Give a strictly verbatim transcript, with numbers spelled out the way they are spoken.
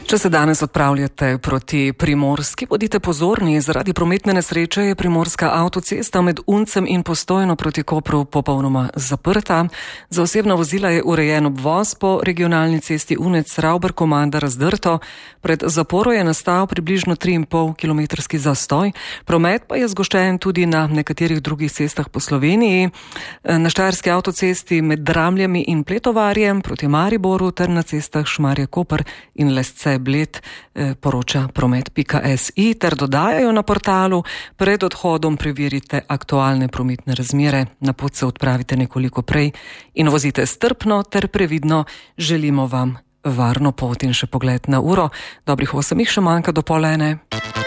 Če se danes odpravljate proti Primorski, bodite pozorni, zaradi prometne nesreče je primorska avtocesta med Uncem in Postojno proti Kopru popolnoma zaprta. Za osebna vozila je urejen obvoz po regionalni cesti Unec-Ravbar-Komanda Razdrto. Pred zaporo je nastal približno tri in pol kilometrski zastoj. Promet pa je zgoščen tudi na nekaterih drugih cestah po Sloveniji. Na štajerski avtocesti med Dramljami in Pletovarjem proti Mariboru ter na cestah Šmarje-Koper in Lesce Bled, poroča promet pika si, ter dodajajo na portalu: pred odhodom preverite aktualne prometne razmere, na pot se odpravite nekoliko prej in vozite strpno ter previdno. Želimo vam varno pot in še pogled na uro. Dobrih osem jih še manjka do pol ene.